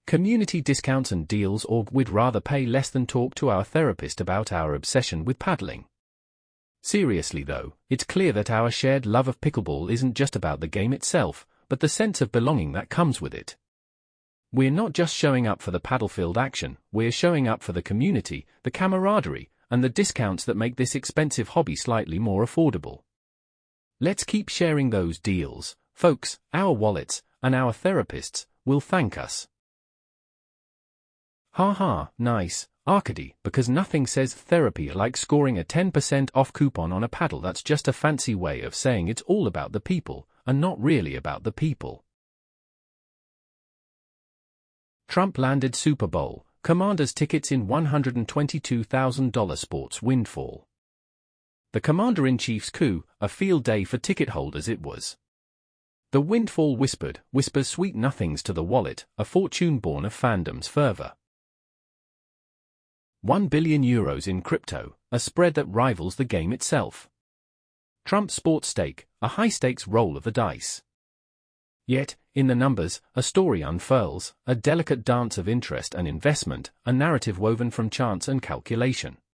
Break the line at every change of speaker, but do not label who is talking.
Community discounts and deals, or we'd rather pay less than talk to our therapist about our obsession with paddling. Seriously though, it's clear that our shared love of pickleball isn't just about the game itself, but the sense of belonging that comes with it. We're not just showing up for the paddlefield action, we're showing up for the community, the camaraderie, and the discounts that make this expensive hobby slightly more affordable. Let's keep sharing those deals, folks. Our wallets, and our therapists, will thank us. Haha, nice, Arkady, because nothing says therapy like scoring a 10% off coupon on a paddle. That's just a fancy way of saying it's all about the people, and not really about the people. Trump landed Super Bowl Commanders tickets in $122,000 sports windfall. The Commander-in-Chief's coup, a field day for ticket holders it was. The windfall whispers sweet nothings to the wallet, a fortune born of fandom's fervor. €1 billion in crypto, a spread that rivals the game itself. Trump sports stake, a high-stakes roll of the dice. Yet, in the numbers, a story unfurls, a delicate dance of interest and investment, a narrative woven from chance and calculation.